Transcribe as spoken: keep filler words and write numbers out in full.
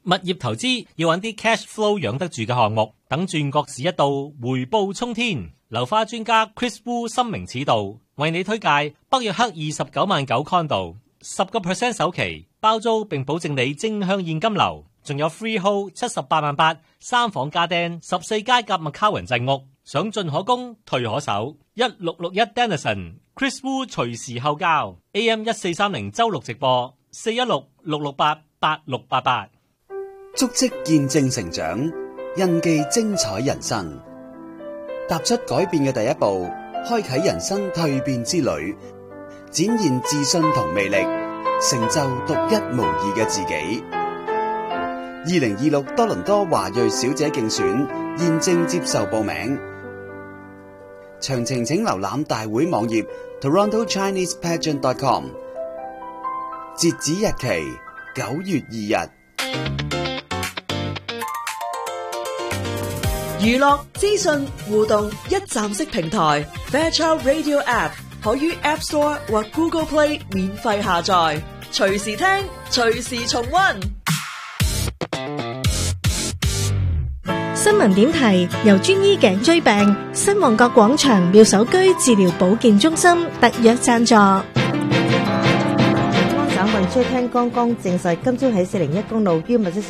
物業投資要揾啲 cash flow 養得住嘅項目，等轉角市一到，回報沖天。樓花專家 Chris Wu 深明此道，為你推介北約克二十九萬九 condo， 十個 percent 首期包租並保證你正向現金流，仲有 freehold 七十八萬八，三房家丁十四街夾麥卡雲鎮屋，想進可攻退可守。一六六一 Denison Chris Wu 隨時後交 A M 一四三零周六直播四一六六六八八六八八。 足跡見證成長，印記精彩人生。踏出改變嘅第一步，開啟人生蛻變之旅，展現自信同魅力，成就獨一無二嘅自己。二零二六多倫多華裔小姐競選現正接受報名，詳情請瀏覽大會網頁 toronto chinese pageant dot com， 截止日期九月二日。 娛樂資訊互動一站式平台 Fairchild Radio App 可於 App Store 或 Google Play 免費下載，隨時聽，隨時重溫。 新聞點題由專醫頸椎病新旺角廣場妙手居治療保健中心特約贊助。 安省運輸廳剛剛證實，今朝喺四零一公路於密